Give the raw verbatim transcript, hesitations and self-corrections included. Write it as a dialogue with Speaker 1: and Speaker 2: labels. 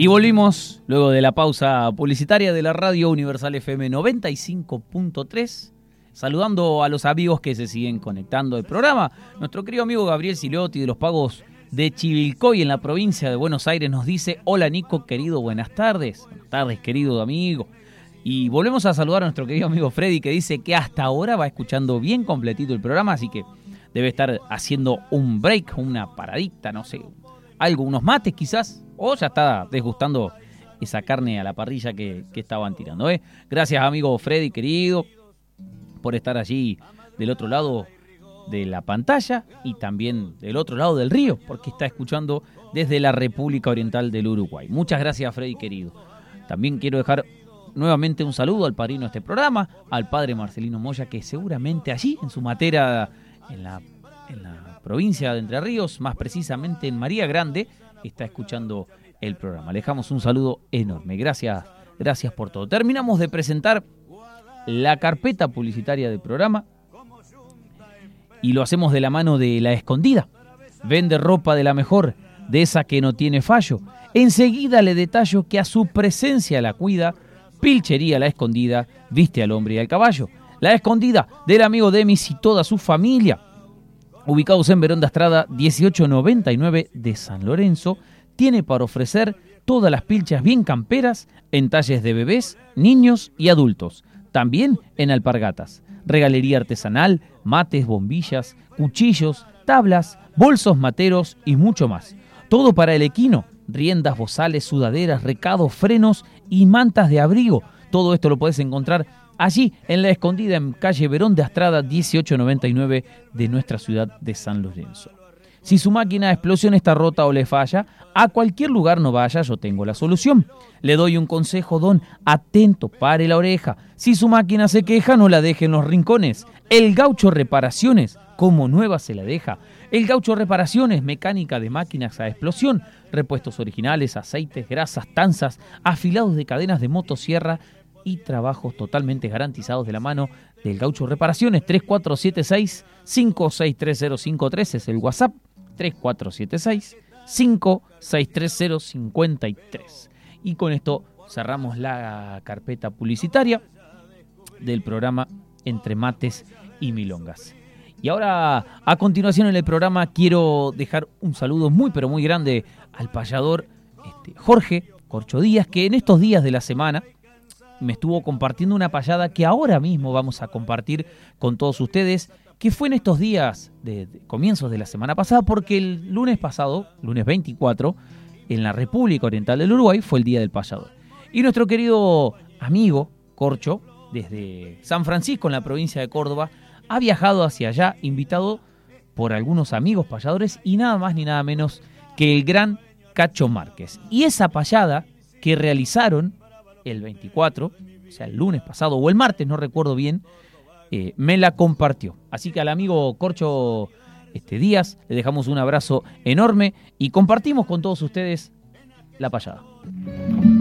Speaker 1: Y volvimos luego de la pausa publicitaria de la Radio Universal F M noventa y cinco punto tres, saludando a los amigos que se siguen conectando al programa. Nuestro querido amigo Gabriel Siliotti de los Pagos de Chivilcoy en la provincia de Buenos Aires nos dice: hola Nico, querido, buenas tardes. Buenas tardes, querido amigo. Y volvemos a saludar a nuestro querido amigo Freddy, que dice que hasta ahora va escuchando bien completito el programa, así que debe estar haciendo un break, una paradita, no sé, algo, unos mates quizás, o ya está desgustando esa carne a la parrilla que, que estaban tirando, ¿eh? Gracias, amigo Freddy, querido, por estar allí del otro lado de la pantalla y también del otro lado del río, porque está escuchando desde la República Oriental del Uruguay. Muchas gracias, Freddy, querido. También quiero dejar nuevamente un saludo al padrino de este programa, al padre Marcelino Moya, que seguramente allí, en su matera, en la, en la provincia de Entre Ríos, más precisamente en María Grande, está escuchando el programa. Le dejamos un saludo enorme. Gracias, gracias por todo. Terminamos de presentar la carpeta publicitaria del programa y lo hacemos de la mano de La Escondida. Vende ropa de la mejor, de esa que no tiene fallo. Enseguida le detallo que a su presencia la cuida. Pilchería La Escondida, viste al hombre y al caballo. La Escondida, del amigo Demis y toda su familia. Ubicados en Verón de Astrada, dieciocho noventa y nueve de San Lorenzo, tiene para ofrecer todas las pilchas bien camperas en talles de bebés, niños y adultos. También en alpargatas. Regalería artesanal, mates, bombillas, cuchillos, tablas, bolsos materos y mucho más. Todo para el equino. Riendas, bozales, sudaderas, recados, frenos y mantas de abrigo. Todo esto lo puedes encontrar allí en La Escondida, en calle Verón de Astrada, dieciocho noventa y nueve de nuestra ciudad de San Lorenzo. Si su máquina de explosión está rota o le falla, a cualquier lugar no vaya, yo tengo la solución. Le doy un consejo, don, atento, pare la oreja. Si su máquina se queja, no la deje en los rincones. El Gaucho Reparaciones, como nueva se la deja. El Gaucho Reparaciones, mecánica de máquinas a explosión, repuestos originales, aceites, grasas, tanzas, afilados de cadenas de motosierra y trabajos totalmente garantizados de la mano del Gaucho Reparaciones. Tres cuatro siete seis, cinco seis tres cero cinco tres es el WhatsApp. tres cuatro siete seis, cinco seis tres cero cinco tres. Y con esto cerramos la carpeta publicitaria del programa Entre Mates y Milongas. Y ahora, a continuación en el programa, quiero dejar un saludo muy, pero muy grande al payador este, Jorge Corcho Díaz, que en estos días de la semana me estuvo compartiendo una payada que ahora mismo vamos a compartir con todos ustedes, que fue en estos días de, de comienzos de la semana pasada, porque el lunes pasado, lunes veinticuatro, en la República Oriental del Uruguay, fue el Día del Payador. Y nuestro querido amigo Corcho, desde San Francisco, en la provincia de Córdoba, ha viajado hacia allá, invitado por algunos amigos payadores y nada más ni nada menos que el gran Cacho Márquez. Y esa payada que realizaron el veinticuatro, o sea, el lunes pasado o el martes, no recuerdo bien, eh, me la compartió. Así que al amigo Corcho este, Díaz le dejamos un abrazo enorme y compartimos con todos ustedes la payada.